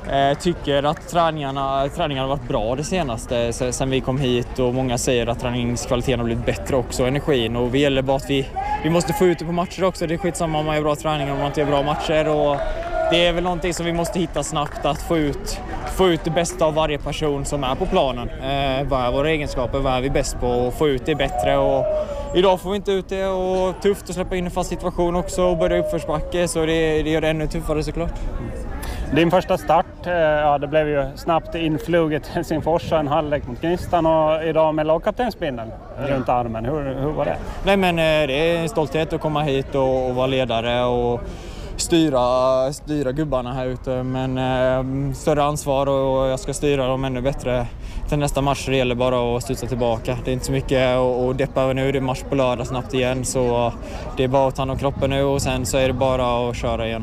Tycker att träningarna har varit bra det senaste sen vi kom hit, och många säger att träningskvaliteten har blivit bättre också, energin, och vi gäller bara att vi måste få ut det på matcher också. Det är skitsamma om man gör bra träningar om man inte gör bra matcher, och det är väl någonting som vi måste hitta snabbt, att få ut det bästa av varje person som är på planen. Vad är våra egenskaper, vad är vi bäst på, och få ut det bättre, och idag får vi inte ut det, och tufft att släppa in en fast situation också och börja uppförsbacke, så det gör det ännu tuffare såklart. Din första start, det blev ju snabbt influget Helsingfors och en halvlek mot Gnistan, och idag med lagkaptensbindeln runt armen. Hur var det? Nej, men det är en stolthet att komma hit och vara ledare och styra gubbarna här ute, men större ansvar, och jag ska styra dem ännu bättre till nästa match. Det gäller bara att studsa tillbaka. Det är inte så mycket att deppa över nu, det är match på lördag snabbt igen, så det är bara att ta hand om kroppen nu, och sen så är det bara att köra igen.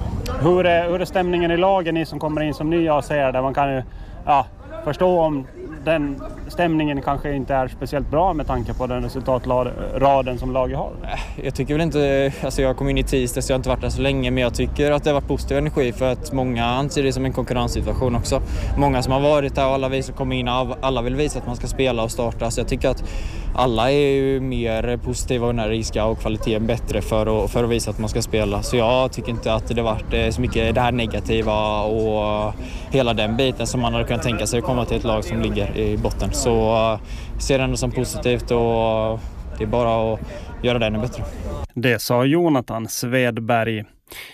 Hur är stämningen i lagen, ni som kommer in som nya och ser det? Man kan ju förstå om den stämningen kanske inte är speciellt bra med tanke på den resultatraden som laget har. Jag tycker väl inte, alltså jag kom in i tisdag så jag har inte varit där så länge, men jag tycker att det har varit positiv energi, för att många anser det som en konkurrenssituation också. Många som har varit där och alla vi som kommer in, alla vill visa att man ska spela och starta, så jag tycker att alla är ju mer positiva och energiska och kvaliteten bättre för att visa att man ska spela. Så jag tycker inte att det varit så mycket det här negativa och hela den biten som man hade kunnat tänka sig att komma till ett lag som ligger i botten. Så jag ser det ändå som positivt, och det är bara att göra det ännu bättre. Det sa Jonathan Svedberg.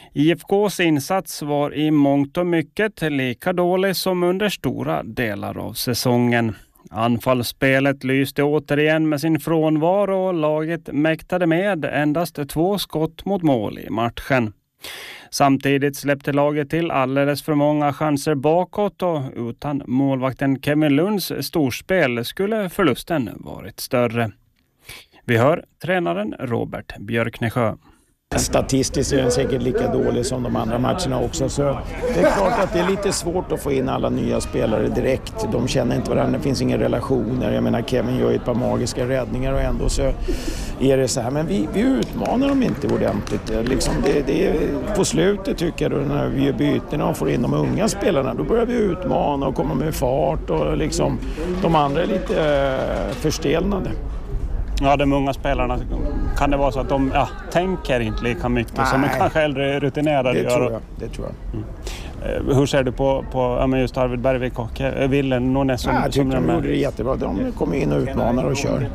IFKs insats var i mångt och mycket lika dålig som under stora delar av säsongen. Anfallsspelet lyste återigen med sin frånvaro, och laget mäktade med endast 2 skott mot mål i matchen. Samtidigt släppte laget till alldeles för många chanser bakåt, och utan målvakten Kevin Lunds storspel skulle förlusten varit större. Vi hör tränaren Robert Björknesjö. Statistiskt är den säkert lika dålig som de andra matcherna också, så det är klart att det är lite svårt att få in alla nya spelare direkt. De känner inte varandra, det finns inga relationer. Jag menar, Kevin gör ett par magiska räddningar och ändå så är det så här, men vi utmanar dem inte ordentligt. Liksom det är på slutet tycker jag, då när vi gör bytena och får in de unga spelarna, då börjar vi utmana och komma med fart, och liksom de andra är lite förstelnade. Ja, de unga spelarna, kan det vara så att de tänker inte lika mycket som en kanske äldre rutinerade gör? Det tror jag. Hur ser du på just Arvid Bergvik och Ville Nordnes? Jag tycker de gjorde det jättebra. De kommer in och utmanar och kör.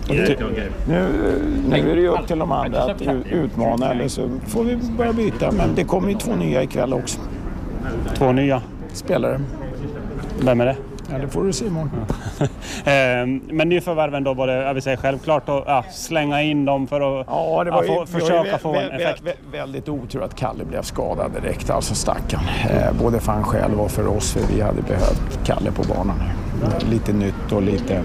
Nu är det ju upp till de andra att utmana, eller så får vi börja byta. Men det kommer ju 2 nya ikväll också. 2 nya? Spelare. Vem är det? Ja, det får du se imorgon. Men nyförvärven då var det, jag vill säga, självklart att slänga in dem för att försöka få en effekt. Väldigt otur att Kalle blev skadad direkt, alltså stackarn. Både för han själv och för oss, för vi hade behövt Kalle på banan. Lite nytt och lite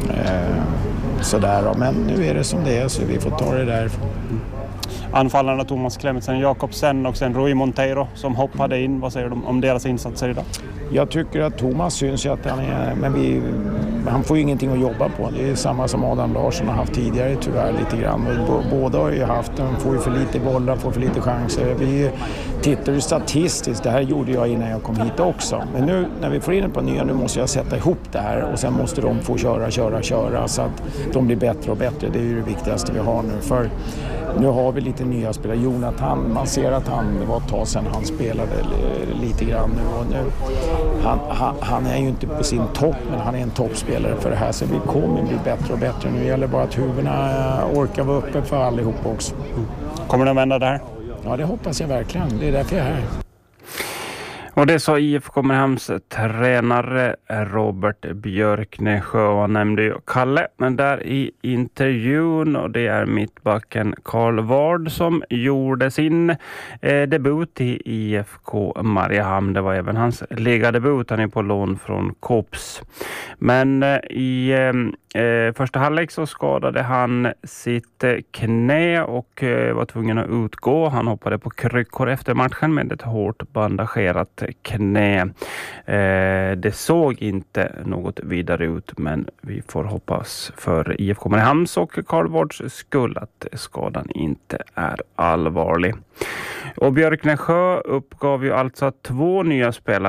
sådär. Men nu är det som det är, så vi får ta det därifrån. Anfallarna Thomas Clementsen Jakobsen och sen Rui Monteiro som hoppade in. Vad säger du om deras insatser idag? Jag tycker att Thomas syns ju att han är, men han får ju ingenting att jobba på. Det är samma som Adam Larsson har haft tidigare tyvärr lite grann. Båda har ju haft, de får ju för lite bollar, får för lite chanser. Vi tittar ju statistiskt, det här gjorde jag innan jag kom hit också. Men nu när vi får in ett par nya, nu måste jag sätta ihop det här och sen måste de få köra så att de blir bättre och bättre. Det är ju det viktigaste vi har nu, för nu har vi lite nya spelare. Jonathan, man ser att det var ett tag sedan han spelade lite grann nu, och nu han är ju inte på sin topp, men han är en toppspelare för det här, så vi kommer bli bättre och bättre. Nu gäller bara att huvudena orkar vara uppe för allihop också. Kommer de vända där? Ja, det hoppas jag verkligen. Det är därför jag är här. Och det sa IFK Mariehamns tränare Robert Björknesjö, och han nämnde ju Kalle men där i intervjun, och det är mittbacken Karl Ward som gjorde sin debut i IFK Mariehamn. Det var även hans ligadebut, han är på lån från Kops. Men i första halvlek så skadade han sitt knä och var tvungen att utgå. Han hoppade på kryckor efter matchen med ett hårt bandagerat knä. Det såg inte något vidare ut, men vi får hoppas för IFK Mariehamns och Karl Wards skull att skadan inte är allvarlig. Och Björknesjö uppgav ju alltså 2 nya spelare